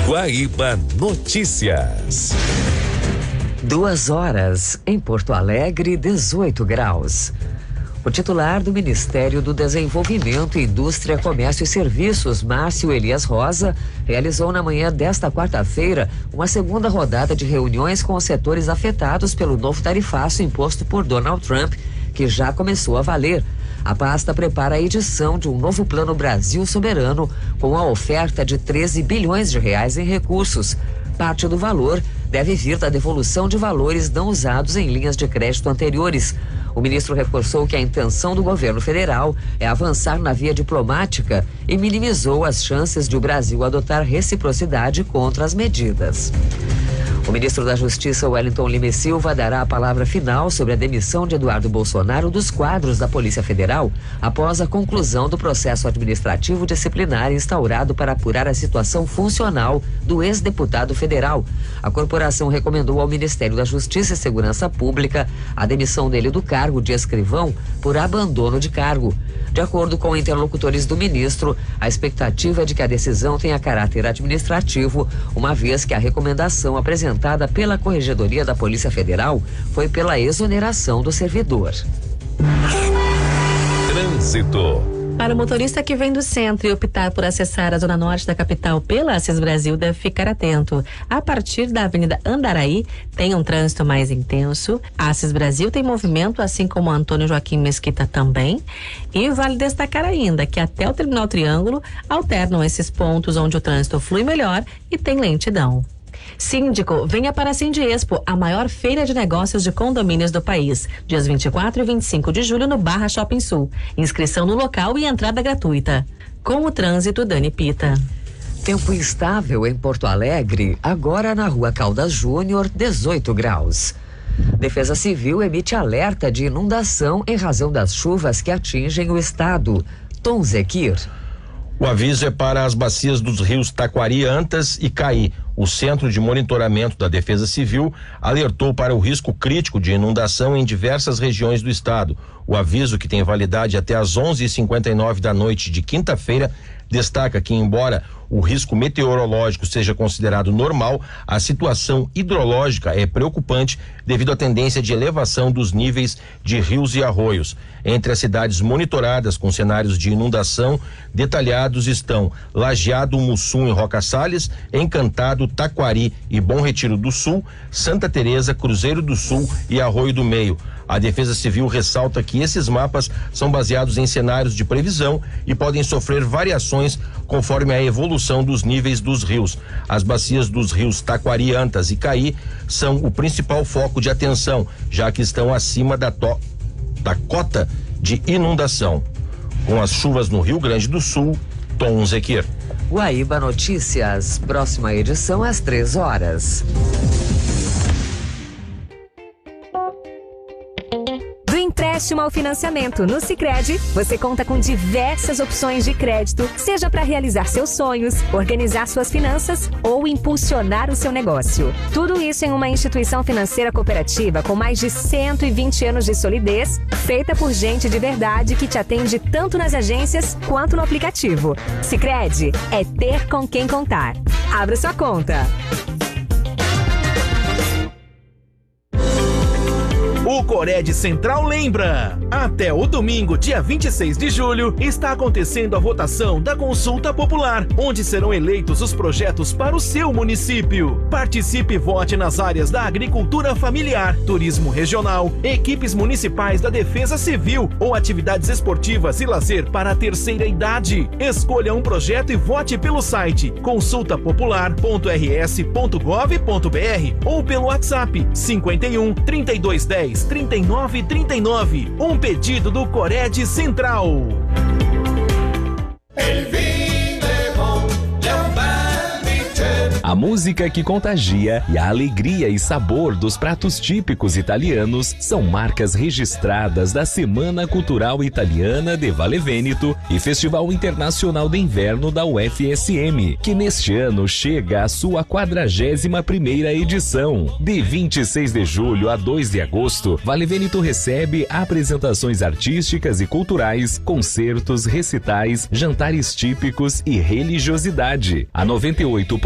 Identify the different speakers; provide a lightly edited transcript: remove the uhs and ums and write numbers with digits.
Speaker 1: Guaíba Notícias.
Speaker 2: 2 horas em Porto Alegre, 18 graus. O titular do Ministério do Desenvolvimento, Indústria, Comércio e Serviços, Márcio Elias Rosa, realizou na manhã desta quarta-feira uma segunda rodada de reuniões com os setores afetados pelo novo tarifaço imposto por Donald Trump, que já começou a valer. A pasta prepara a edição de um novo Plano Brasil Soberano com a oferta de 13 bilhões de reais em recursos. Parte do valor deve vir da devolução de valores não usados em linhas de crédito anteriores. O ministro reforçou que a intenção do governo federal é avançar na via diplomática e minimizou as chances de o Brasil adotar reciprocidade contra as medidas. O ministro da Justiça, Wellington Lima Silva, dará a palavra final sobre a demissão de Eduardo Bolsonaro dos quadros da Polícia Federal após a conclusão do processo administrativo disciplinar instaurado para apurar a situação funcional do ex-deputado federal. A corporação recomendou ao Ministério da Justiça e Segurança Pública a demissão dele do cargo de escrivão por abandono de cargo. De acordo com interlocutores do ministro, a expectativa é de que a decisão tenha caráter administrativo, uma vez que a recomendação apresentada pela Corregedoria da Polícia Federal foi pela exoneração do servidor.
Speaker 1: Trânsito.
Speaker 3: Para o motorista que vem do centro e optar por acessar a zona norte da capital pela Assis Brasil, deve ficar atento. A partir da Avenida Andaraí, tem um trânsito mais intenso. A Assis Brasil tem movimento, assim como a Antônio Joaquim Mesquita também. E vale destacar ainda que até o Terminal Triângulo alternam esses pontos onde o trânsito flui melhor e tem lentidão. Síndico, venha para a Sindiexpo, a maior feira de negócios de condomínios do país, dias 24 e 25 de julho no Barra Shopping Sul. Inscrição no local e entrada gratuita. Com o trânsito, Dani Pita.
Speaker 2: Tempo instável em Porto Alegre, agora na Rua Caldas Júnior, 18 graus. Defesa Civil emite alerta de inundação em razão das chuvas que atingem o estado. Tom Zequir.
Speaker 4: O aviso é para as bacias dos rios Taquari, Antas e Caí. O Centro de Monitoramento da Defesa Civil alertou para o risco crítico de inundação em diversas regiões do estado. O aviso, que tem validade até às 11h59 da noite de quinta-feira, destaca que, embora o risco meteorológico seja considerado normal, a situação hidrológica é preocupante devido à tendência de elevação dos níveis de rios e arroios. Entre as cidades monitoradas com cenários de inundação detalhados estão Lajeado, Mussum e Roca Salles, Encantado, Taquari e Bom Retiro do Sul, Santa Teresa, Cruzeiro do Sul e Arroio do Meio. A Defesa Civil ressalta que esses mapas são baseados em cenários de previsão e podem sofrer variações conforme a evolução dos níveis dos rios. As bacias dos rios Taquari, Antas e Caí são o principal foco de atenção, já que estão acima da cota de inundação. Com as chuvas no Rio Grande do Sul, Tom Zequir.
Speaker 2: Guaíba Notícias, próxima edição às 3 horas.
Speaker 5: Empréstimo ao financiamento no Sicredi, você conta com diversas opções de crédito, seja para realizar seus sonhos, organizar suas finanças ou impulsionar o seu negócio. Tudo isso em uma instituição financeira cooperativa com mais de 120 anos de solidez, feita por gente de verdade que te atende tanto nas agências quanto no aplicativo. Sicredi é ter com quem contar. Abra sua conta.
Speaker 6: O Cored Central lembra! Até o domingo, dia 26 de julho, está acontecendo a votação da Consulta Popular, onde serão eleitos os projetos para o seu município. Participe e vote nas áreas da agricultura familiar, turismo regional, equipes municipais da Defesa Civil ou atividades esportivas e lazer para a terceira idade. Escolha um projeto e vote pelo site consultapopular.rs.gov.br ou pelo WhatsApp 51 3210 3939. Um pedido do Cored Central.
Speaker 1: A música que contagia e a alegria e sabor dos pratos típicos italianos são marcas registradas da Semana Cultural Italiana de Valle Veneto e Festival Internacional de Inverno da UFSM, que neste ano chega à sua 41ª edição. De 26 de julho a 2 de agosto, Valle Veneto recebe apresentações artísticas e culturais, concertos, recitais, jantares típicos e religiosidade. A 98